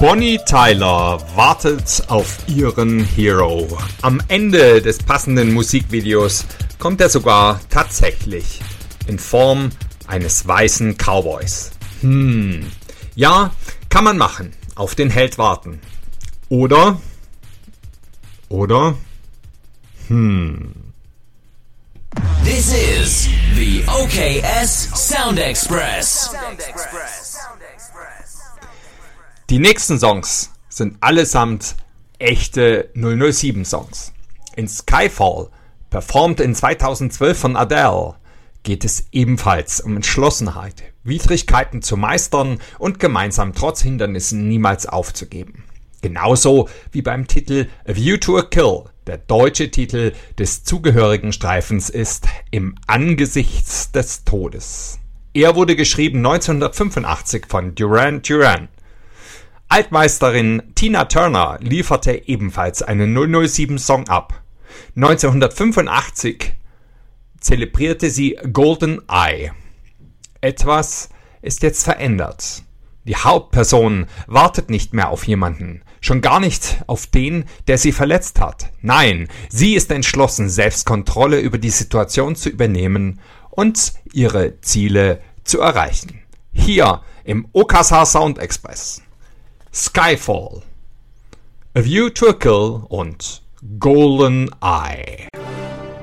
Bonnie Tyler wartet auf ihren Hero. Am Ende des passenden Musikvideos kommt er sogar tatsächlich in Form eines weißen Cowboys. Ja, kann man machen. Auf den Held warten. Oder? This is the OKS Sound Express. Die nächsten Songs sind allesamt echte 007-Songs. In Skyfall, performt in 2012 von Adele, geht es ebenfalls um Entschlossenheit, Widrigkeiten zu meistern und gemeinsam trotz Hindernissen niemals aufzugeben. Genauso wie beim Titel A View to a Kill. Der deutsche Titel des zugehörigen Streifens ist Im Angesicht des Todes. Er wurde geschrieben 1985 von Duran Duran. Altmeisterin Tina Turner lieferte ebenfalls einen 007-Song ab. 1985 zelebrierte sie Golden Eye. Etwas ist jetzt verändert. Die Hauptperson wartet nicht mehr auf jemanden, schon gar nicht auf den, der sie verletzt hat. Nein, sie ist entschlossen, selbst Kontrolle über die Situation zu übernehmen und ihre Ziele zu erreichen. Hier im OKS Sound Express. Skyfall, A View to a Kill und Golden Eye.